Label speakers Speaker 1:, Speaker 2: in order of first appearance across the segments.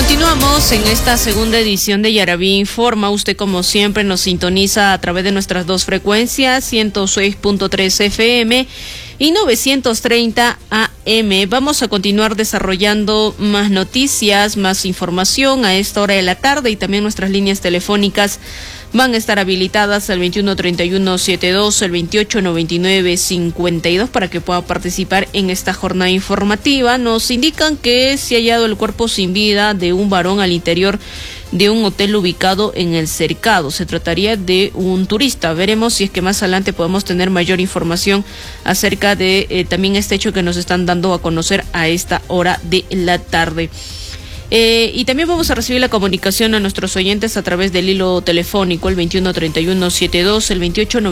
Speaker 1: Continuamos en esta segunda edición de Yaraví Informa. Usted, como siempre, nos sintoniza a través de nuestras dos frecuencias, 106.3 FM y 930 AM. Vamos a continuar desarrollando más noticias, más información a esta hora de la tarde, y también nuestras líneas telefónicas van a estar habilitadas al 213172, el 289952 para que pueda participar en esta jornada informativa. Nos indican que se ha hallado el cuerpo sin vida de un varón al interior de un hotel ubicado en El Cercado. Se trataría de un turista. Veremos si es que más adelante podemos tener mayor información acerca de también este hecho que nos están dando a conocer a esta hora de la tarde. Y también vamos a recibir la comunicación a nuestros oyentes a través del hilo telefónico, el 213172, el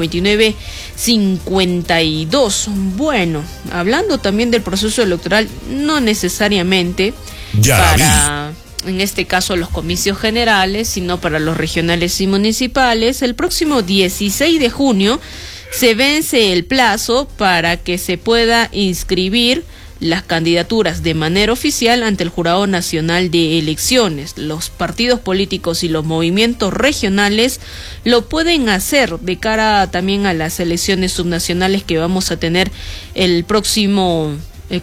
Speaker 1: 289952. Bueno, hablando también del proceso electoral, no necesariamente para, en este caso, los comicios generales, sino para los regionales y municipales. El próximo 16 de junio se vence el plazo para que se pueda inscribir las candidaturas de manera oficial ante el Jurado Nacional de Elecciones. Los partidos políticos y los movimientos regionales lo pueden hacer de cara también a las elecciones subnacionales que vamos a tener el próximo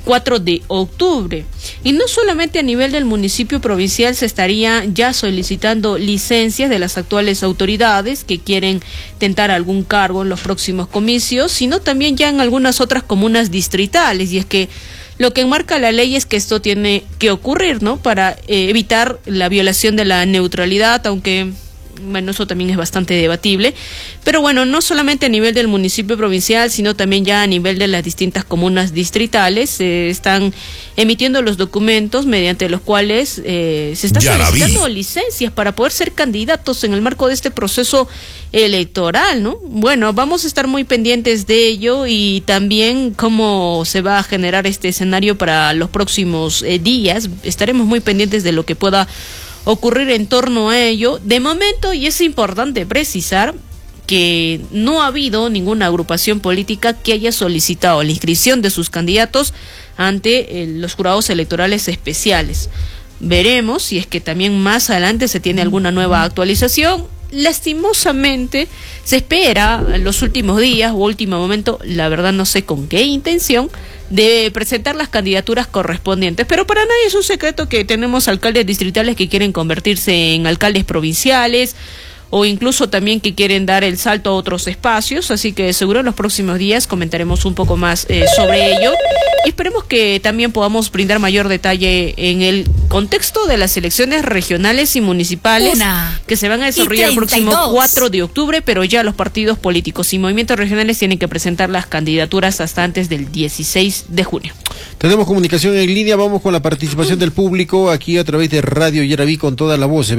Speaker 1: 4 de octubre. Y no solamente a nivel del municipio provincial se estaría ya solicitando licencias de las actuales autoridades que quieren tentar algún cargo en los próximos comicios, sino también ya en algunas otras comunas distritales. Y es que lo que enmarca la ley es que esto tiene que ocurrir, ¿no?, para evitar la violación de la neutralidad, aunque bueno, eso también es bastante debatible. Pero bueno, no solamente a nivel del municipio provincial, sino también ya a nivel de las distintas comunas distritales se están emitiendo los documentos mediante los cuales se está solicitando licencias para poder ser candidatos en el marco de este proceso electoral, ¿no? Bueno, vamos a estar muy pendientes de ello y también cómo se va a generar este escenario para los próximos días. Estaremos muy pendientes de lo que pueda ocurrir en torno a ello. De momento, y es importante precisar que no ha habido ninguna agrupación política que haya solicitado la inscripción de sus candidatos ante los jurados electorales especiales. Veremos si es que también más adelante se tiene alguna nueva actualización. Lastimosamente se espera en los últimos días o último momento, la verdad no sé con qué intención, de presentar las candidaturas correspondientes, pero para nadie es un secreto que tenemos alcaldes distritales que quieren convertirse en alcaldes provinciales o incluso también que quieren dar el salto a otros espacios, así que seguro en los próximos días comentaremos un poco más sobre ello y esperemos que también podamos brindar mayor detalle en el contexto de las elecciones regionales y municipales que se van a desarrollar el próximo 4 de octubre, pero ya los partidos políticos y movimientos regionales tienen que presentar las candidaturas hasta antes del 16 de junio.
Speaker 2: Tenemos comunicación en línea, vamos con la participación del público aquí a través de Radio Yaraví con toda la voz,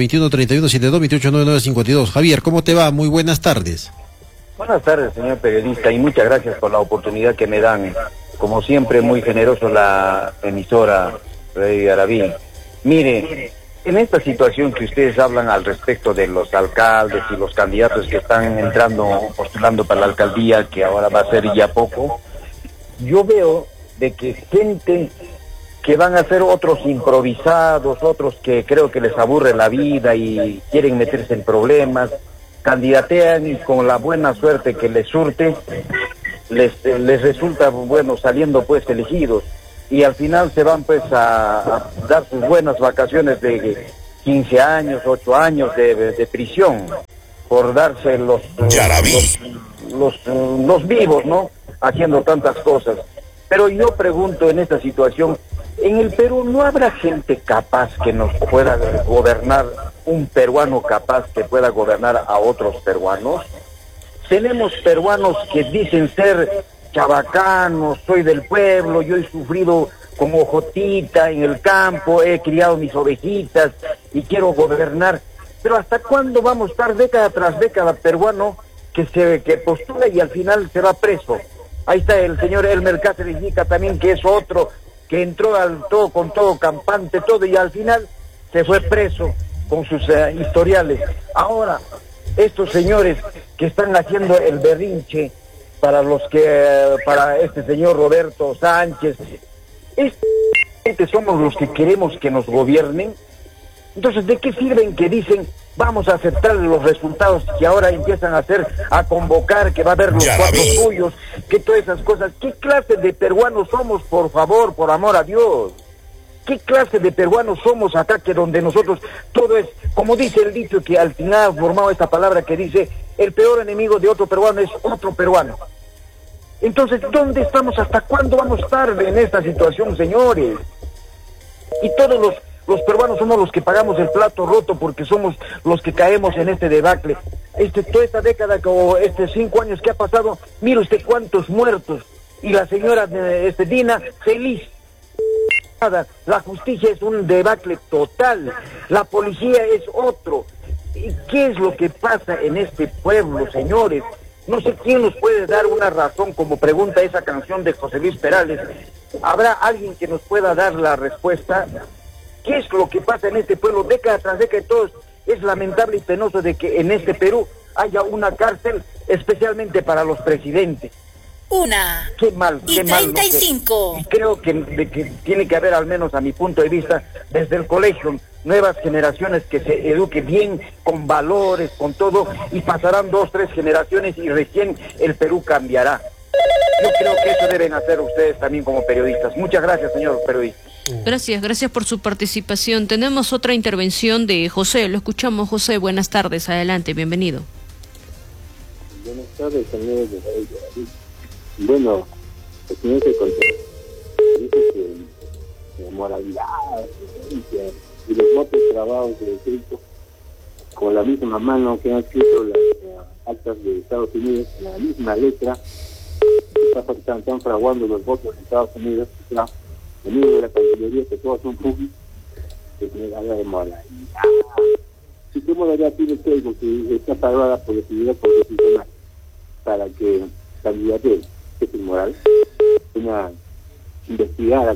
Speaker 2: 213172-289952. Javier, ¿cómo te va? Muy buenas tardes.
Speaker 3: Buenas tardes, señor periodista, y muchas gracias por la oportunidad que me dan. Como siempre, muy generoso la emisora Radio Yaraví. Mire, en esta situación que ustedes hablan al respecto de los alcaldes y los candidatos que están entrando, postulando para la alcaldía, que ahora va a ser ya poco, yo veo de que gente que van a ser otros improvisados, otros que creo que les aburre la vida y quieren meterse en problemas, candidatean y con la buena suerte que les surte, les resulta bueno saliendo pues elegidos, y al final se van pues a dar sus buenas vacaciones de 15 años, 8 años de prisión por darse los vivos, ¿no?, haciendo tantas cosas. Pero yo pregunto en esta situación, en el Perú no habrá gente capaz que nos pueda gobernar, un peruano capaz que pueda gobernar a otros peruanos. Tenemos peruanos que dicen ser chabacanos, soy del pueblo, yo he sufrido como jotita en el campo, he criado mis ovejitas y quiero gobernar. Pero ¿hasta cuándo vamos a estar década tras década peruano que postula y al final se va preso? Ahí está el señor Elmer Cáceres Yica también, que es otro que entró con todo campante, todo, y al final se fue preso con sus historiales. Ahora, estos señores que están haciendo el berrinche para este señor Roberto Sánchez, somos los que queremos que nos gobiernen. Entonces, ¿de qué sirven que dicen vamos a aceptar los resultados que ahora empiezan a hacer, a convocar, que va a haber los cuatro suyos, que todas esas cosas? ¿Qué clase de peruanos somos, por favor, por amor a Dios? ¿Qué clase de peruanos somos acá, que donde nosotros todo es, como dice el dicho, que al final ha formado esta palabra que dice, el peor enemigo de otro peruano es otro peruano? Entonces, ¿dónde estamos? ¿Hasta cuándo vamos a estar en esta situación, señores? Y todos los peruanos somos los que pagamos el plato roto, porque somos los que caemos en este debacle. Toda esta década, o 5 años que ha pasado, mire usted cuántos muertos. Y la señora Dina, feliz. La justicia es un debacle total. La policía es otro. ¿Y qué es lo que pasa en este pueblo, señores? No sé quién nos puede dar una razón, como pregunta esa canción de José Luis Perales. ¿Habrá alguien que nos pueda dar la respuesta? ¿Qué es lo que pasa en este pueblo? Década tras década, todos es lamentable y penoso de que en este Perú haya una cárcel especialmente para los presidentes. Qué mal, qué mal.
Speaker 4: 35.
Speaker 3: Y creo que tiene que haber, al menos a mi punto de vista, desde el colegio, nuevas generaciones que se eduquen bien, con valores, con todo, y pasarán 2, 3 generaciones y recién el Perú cambiará. Yo creo que eso deben hacer ustedes también como periodistas. Muchas gracias, señor periodista.
Speaker 1: Gracias por su participación. Tenemos otra intervención de José. Lo escuchamos, José. Buenas tardes. Adelante, bienvenido.
Speaker 5: Buenas tardes, señores de Radio. Bueno, el señor se dice que moralidad y los votos grabados de escrito con la misma mano que han escrito las actas de Estados Unidos, la misma letra, están fraguando los votos de Estados Unidos, el mismo de la Cancillería, que todos son públicos, que tiene que hablar de moralidad. Si qué moralidad tiene usted, porque está pagada por la actividad constitucional para que candidate, que es inmoral, una investigada,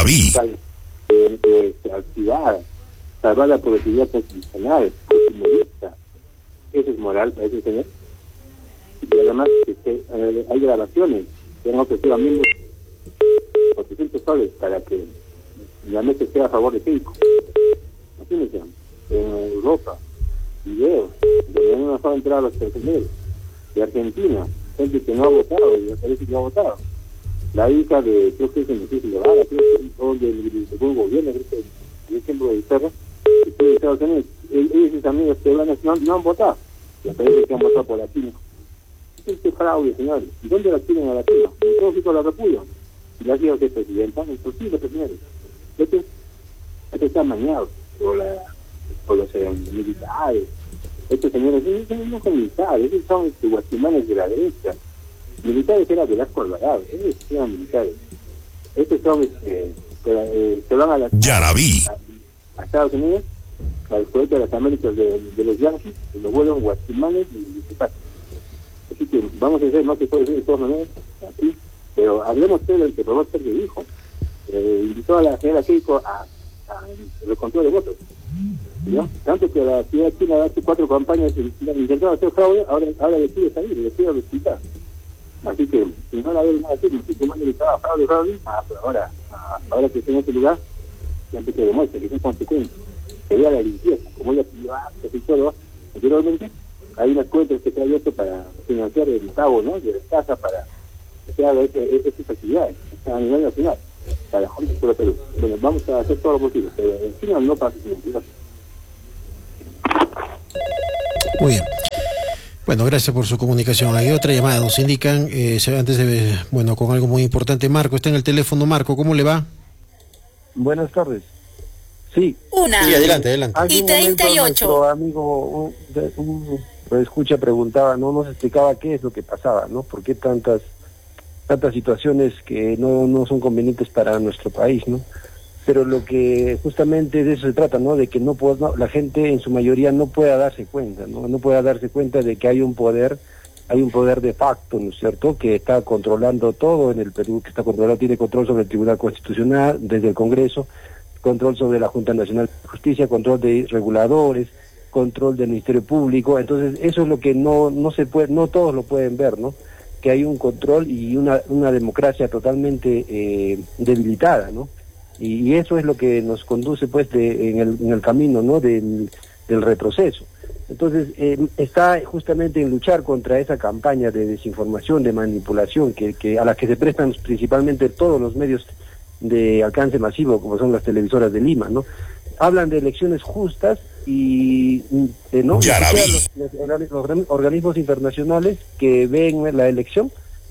Speaker 5: activada, salvada por la actividad constitucional, comunista. Eso es moral para ese señor. Y además hay grabaciones que han ofrecido a miembros $400 para que la mesa esté a favor de Keiko. Imagínense, en Europa, videos donde no han entrado los personeros de Argentina, gente que no ha votado y parece que ha votado. La hija de, creo que es el Luis Guevara, creo que es del gobierno, creo que es el ejemplo de Terra, que estuvo en Estados Unidos. Ellos y sus amigos peruanos no han votado, y parece que han votado por latino. Este fraude, señores. ¿Y dónde la quieren a latino? En todo sitio la repudian. Y la hija que es presidenta, es posible, señores. Este está mañado por los militares. Estos señores no son militares, esos son guachimanes de la derecha. Militares eran de las Alvarado, ellos eran militares. Estos son, se van a Estados Unidos, al proyecto de las Américas de los Yankees, y los vuelven guachimanes y militares. Así que vamos a hacer más que puede ser de todas maneras, aquí, pero hablemos del que Robert Sergio dijo, invitó a la señora Keiko a recontrol de votos. ¿No? Tanto que la ciudad china hace 4 campañas intentaron hacer fraude, ahora decide salir, decide respetar. Así que, si no la ven nada así, si más gritaba fraude, pero ahora que está en este lugar, siempre se demuestra que es consecuente. Sería la limpieza, como ella pidió y todo anteriormente, hay unas cuentas que se ha abierto para financiar el pago, ¿no?, de la casa para que se haga estas actividades a nivel nacional, para Juntos por el Perú. Bueno, vamos a hacer todo lo posible, pero en China no pasa.
Speaker 2: Muy bien. Bueno, gracias por su comunicación. Hay otra llamada, nos indican, antes de, con algo muy importante. Marco está en el teléfono. Marco, ¿cómo le va?
Speaker 6: Buenas tardes. Sí.
Speaker 2: Sí, adelante.
Speaker 4: Y 38.
Speaker 6: Nuestro amigo, escucha, preguntaba, no nos explicaba qué es lo que pasaba, ¿no? ¿Por qué tantas situaciones que no son convenientes para nuestro país, ¿no? Pero lo que justamente de eso se trata, ¿no? De que la gente en su mayoría no pueda darse cuenta, ¿no? No pueda darse cuenta de que hay un poder de facto, ¿no es cierto?, que está controlando todo en el Perú, tiene control sobre el Tribunal Constitucional, desde el Congreso, control sobre la Junta Nacional de Justicia, control de reguladores, control del Ministerio Público. Entonces eso es lo que no se puede, no todos lo pueden ver, ¿no? Que hay un control y una democracia totalmente debilitada, ¿no? Y eso es lo que nos conduce pues en el camino, ¿no?, del retroceso. Entonces está justamente en luchar contra esa campaña de desinformación, de manipulación que a la que se prestan principalmente todos los medios de alcance masivo, como son las televisoras de Lima, ¿no? Hablan de elecciones justas y no los organismos internacionales que ven la elección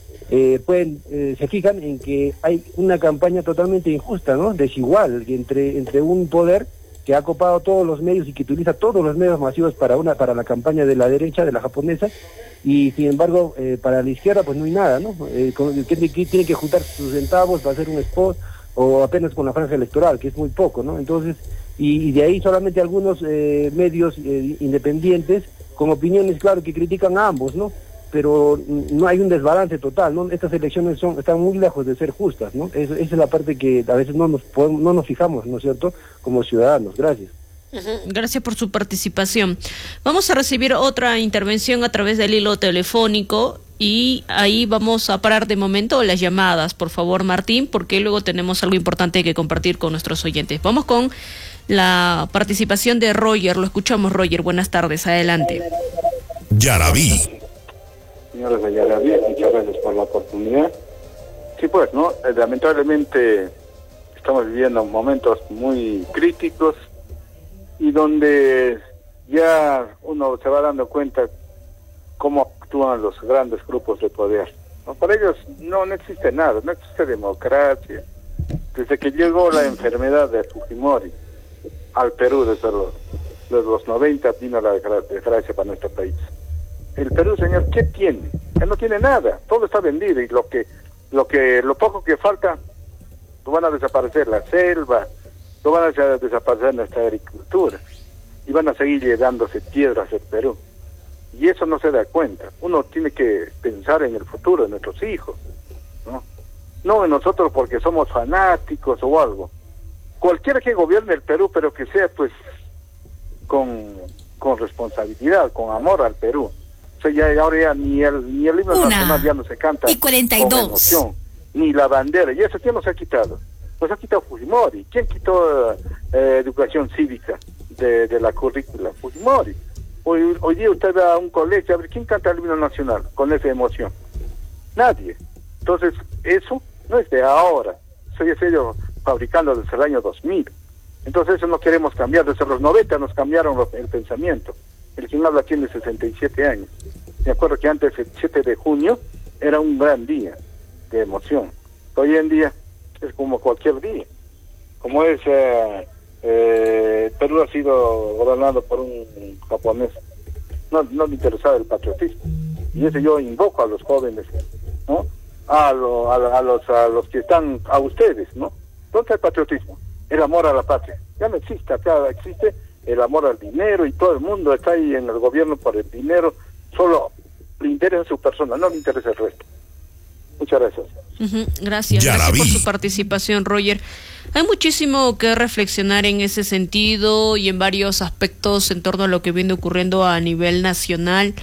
Speaker 6: se fijan en que hay una campaña totalmente injusta, ¿no?, desigual entre un poder que ha copado todos los medios y que utiliza todos los medios masivos para la campaña de la derecha, de la japonesa, y sin embargo para la izquierda pues no hay nada, ¿no? Tiene que juntar sus centavos para hacer un spot o apenas con la franja electoral, que es muy poco, ¿no? Entonces, y de ahí solamente algunos medios independientes con opiniones, claro, que critican a ambos, ¿no? Pero no hay un desbalance total, ¿no? Estas elecciones están muy lejos de ser justas, ¿no? Esa es la parte que a veces no nos fijamos, ¿no es cierto?, como ciudadanos. Gracias.
Speaker 1: Gracias por su participación. Vamos a recibir otra intervención a través del hilo telefónico y ahí vamos a parar de momento las llamadas, por favor, Martín, porque luego tenemos algo importante que compartir con nuestros oyentes. Vamos con la participación de Roger. Lo escuchamos, Roger. Buenas tardes. Adelante.
Speaker 4: Yaraví.
Speaker 7: Señores de Yaraví, muchas gracias por la oportunidad. Sí, pues, ¿no? Lamentablemente estamos viviendo momentos muy críticos y donde ya uno se va dando cuenta cómo actúan los grandes grupos de poder, ¿no? Para ellos no existe nada, no existe democracia. Desde que llegó la enfermedad de Fujimori al Perú, desde los 90 vino la desgracia para nuestro país. El Perú, señor, ¿qué tiene? Él no tiene nada, todo está vendido y lo poco que falta, lo van a desaparecer la selva, lo van a desaparecer nuestra agricultura y van a seguir llegándose piedras al Perú. Y eso no se da cuenta. Uno tiene que pensar en el futuro de nuestros hijos, ¿no? No en nosotros porque somos fanáticos o algo. Cualquiera que gobierne el Perú, pero que sea pues con responsabilidad, con amor al Perú. O sea, ahora ya ni el himno nacional ya no se canta con emoción, ni la bandera, y eso ¿quién nos ha quitado? Nos ha quitado Fujimori. ¿Quién quitó educación cívica de la currícula? Fujimori. Hoy día usted va a un colegio, a ver, ¿quién canta el himno nacional con esa emoción? Nadie. Entonces, eso no es de ahora, eso ya se ha ido fabricando desde el año 2000. Entonces eso no queremos cambiar, desde los 90 nos cambiaron el pensamiento. El quien habla tiene 67 años. Me acuerdo que antes, el 7 de junio, era un gran día de emoción. Hoy en día es como cualquier día. Como es, Perú ha sido gobernado por un japonés. No le interesaba el patriotismo. Y eso yo invoco a los jóvenes, ¿no? A los que están, a ustedes, ¿no? ¿Dónde está el patriotismo? El amor a la patria. Ya no existe, acá existe el amor al dinero y todo el mundo está ahí en el gobierno por el dinero, solo le interesa su persona, no le interesa el resto. Muchas gracias.
Speaker 1: Gracias por su participación, Roger. Hay muchísimo que reflexionar en ese sentido y en varios aspectos en torno a lo que viene ocurriendo a nivel nacional.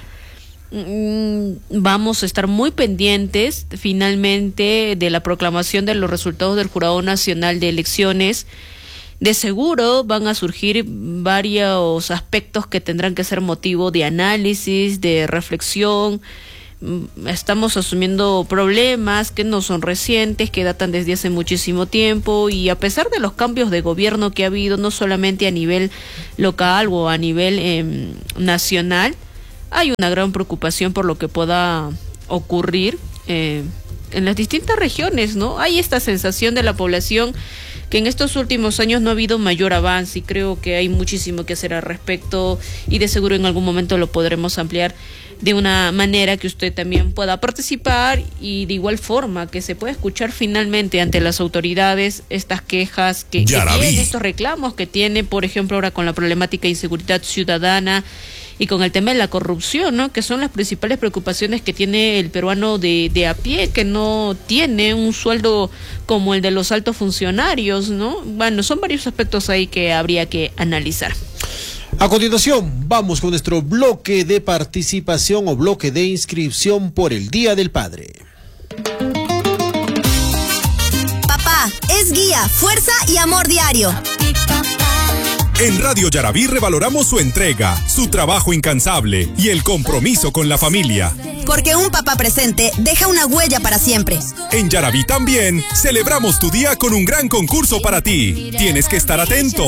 Speaker 1: Vamos a estar muy pendientes finalmente de la proclamación de los resultados del Jurado Nacional de Elecciones. De seguro van a surgir varios aspectos que tendrán que ser motivo de análisis, de reflexión. Estamos asumiendo problemas que no son recientes, que datan desde hace muchísimo tiempo, y a pesar de los cambios de gobierno que ha habido, no solamente a nivel local o a nivel nacional, hay una gran preocupación por lo que pueda ocurrir en las distintas regiones, ¿no? Hay esta sensación de la población que en estos últimos años no ha habido mayor avance y creo que hay muchísimo que hacer al respecto y de seguro en algún momento lo podremos ampliar de una manera que usted también pueda participar y de igual forma que se pueda escuchar finalmente ante las autoridades estas quejas que tienen, estos reclamos que tiene, por ejemplo, ahora con la problemática de inseguridad ciudadana y con el tema de la corrupción, ¿no? Que son las principales preocupaciones que tiene el peruano de a pie, que no tiene un sueldo como el de los altos funcionarios, ¿no? Bueno, son varios aspectos ahí que habría que analizar.
Speaker 2: A continuación, vamos con nuestro bloque de participación o bloque de inscripción por el Día del Padre.
Speaker 8: Papá, es guía, fuerza y amor diario.
Speaker 4: En Radio Yaraví revaloramos su entrega, su trabajo incansable y el compromiso con la familia.
Speaker 8: Porque un papá presente deja una huella para siempre.
Speaker 4: En Yaraví también celebramos tu día con un gran concurso para ti. Tienes que estar atento.